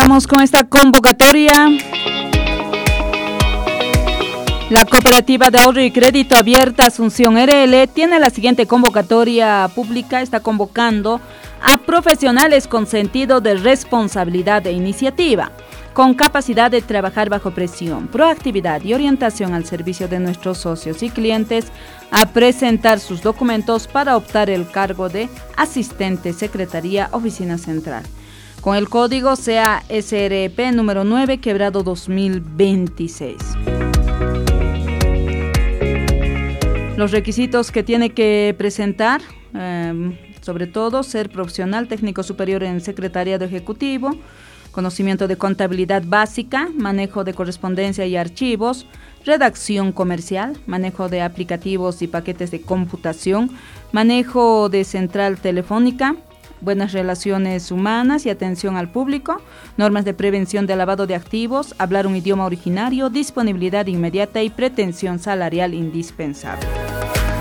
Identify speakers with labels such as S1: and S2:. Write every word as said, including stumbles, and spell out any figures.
S1: Vamos con esta convocatoria. La Cooperativa de Ahorro y Crédito Abierta Asunción R L tiene la siguiente convocatoria pública. Está convocando a profesionales con sentido de responsabilidad e iniciativa, con capacidad de trabajar bajo presión, proactividad y orientación al servicio de nuestros socios y clientes, a presentar sus documentos para optar el cargo de asistente Secretaría Oficina Central, con el código C A S R P número nueve, quebrado dos mil veintiséis. Los requisitos que tiene que presentar, eh, sobre todo, ser profesional técnico superior en Secretariado Ejecutivo, conocimiento de contabilidad básica, manejo de correspondencia y archivos, redacción comercial, manejo de aplicativos y paquetes de computación, manejo de central telefónica, buenas relaciones humanas y atención al público, normas de prevención de lavado de activos, hablar un idioma originario, disponibilidad inmediata y pretensión salarial indispensable.